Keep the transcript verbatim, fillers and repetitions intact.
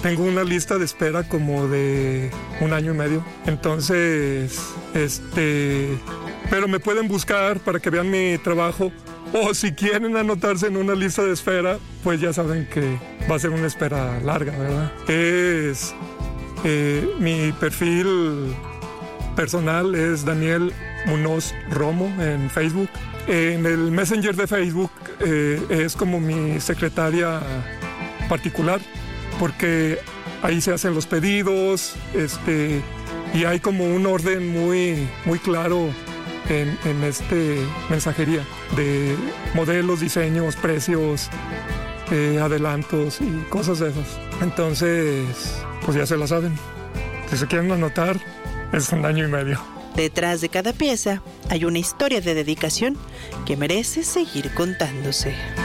tengo una lista de espera como de un año y medio. Entonces, este, pero me pueden buscar para que vean mi trabajo. O si quieren anotarse en una lista de espera, pues ya saben que va a ser una espera larga, ¿verdad? Es eh, mi perfil personal es Daniel Munoz Romo en Facebook. En el Messenger de Facebook eh, es como mi secretaria particular, porque ahí se hacen los pedidos, este, y hay como un orden muy, muy claro en, en este mensajería de modelos, diseños, precios, eh, adelantos y cosas de esas. Entonces, pues ya se la saben. Si se quieren anotar, es un año y medio. Detrás de cada pieza hay una historia de dedicación que merece seguir contándose.